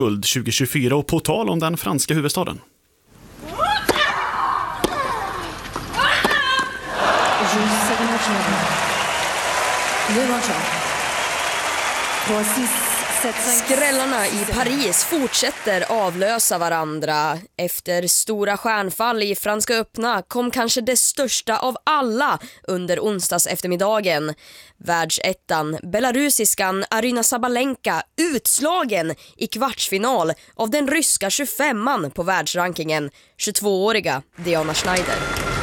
guld 2024 och på tal om den franska huvudstaden. Skrällarna i Paris fortsätter avlösa varandra. Efter stora stjärnfall i Franska öppna kom kanske det största av alla under onsdags eftermiddagen. Världsettan, belarusiskan Aryna Sabalenka, utslagen i kvartsfinal av den ryska 25-man på världsrankingen, 22-åriga Diana Schneider.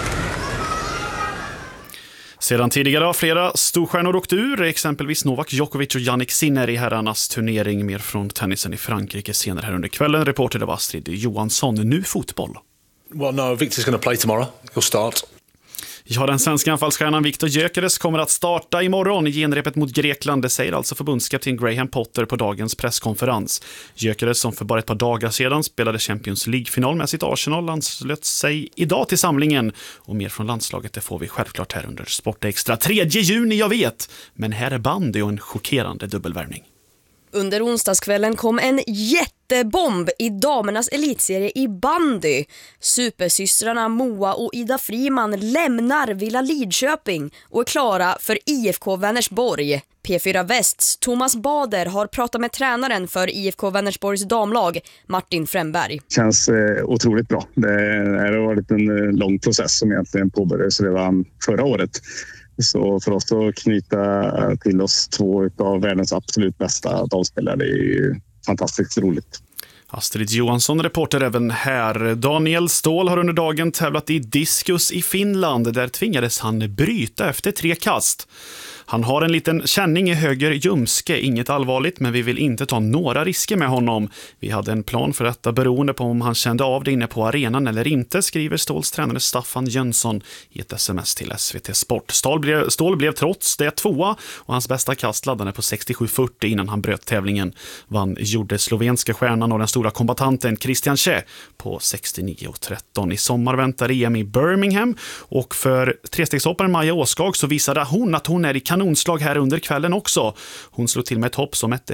Sedan tidigare har flera storstjärnor åkt ur, exempelvis Novak Djokovic och Jannik Sinner i herrarnas turnering. Mer från tennisen i Frankrike senare här under kvällen. Reporter av Astrid Johansson. Nu fotboll. Well, no, Victor's going to play tomorrow. He'll start. Ja, den svenska anfallsstjärnan Viktor Gyökeres kommer att starta imorgon i genrepet mot Grekland. Det säger alltså förbundskapten Graham Potter på dagens presskonferens. Gyökeres, som för bara ett par dagar sedan spelade Champions League-final med sitt Arsenal, anslöt sig idag till samlingen. Och mer från landslaget det får vi självklart här under Sportextra. 3 juni, jag vet, men här är bandy och en chockerande dubbelvärvning. Under onsdagskvällen kom en jättebomb i damernas elitserie i bandy. Supersystrarna Moa och Ida Friman lämnar Villa Lidköping och är klara för IFK Vänersborg. P4 Västs Thomas Bader har pratat med tränaren för IFK Vänersborgs damlag, Martin Fremberg. Känns otroligt bra. Det har varit en lång process som egentligen påbörjades redan förra året. Så för oss att knyta till oss 2 av världens absolut bästa damspelare, det är ju fantastiskt roligt. Astrid Johansson, reporter även här. Daniel Ståhl har under dagen tävlat i diskus i Finland. Där tvingades han bryta efter 3 kast. Han har en liten känning i höger ljumske, inget allvarligt, men vi vill inte ta några risker med honom. Vi hade en plan för detta beroende på om han kände av det inne på arenan eller inte, skriver Ståhls tränare Staffan Jönsson i ett sms till SVT Sport. Ståhl blev trots det 2 och hans bästa kast laddade på 67,40 innan han bröt tävlingen. Vann gjorde slovenska stjärnan och den stora kombatanten Christian Che på 69,13. I sommar väntar EM i Birmingham och för trestegshopparen Maja Åskag så visade hon att hon är i kanonslag här under kvällen också. Hon slog till med ett hopp som hette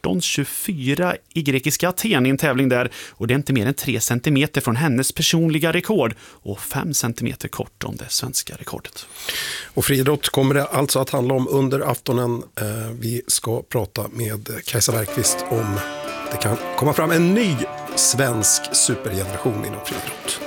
14,24 i grekiska Aten i en tävling där, och det är inte mer än 3 centimeter från hennes personliga rekord och 5 centimeter kort om det svenska rekordet. Och friidrott kommer det alltså att handla om under aftonen. Vi ska prata med Kajsa Bergqvist om det kan komma fram en ny svensk supergeneration inom friidrott.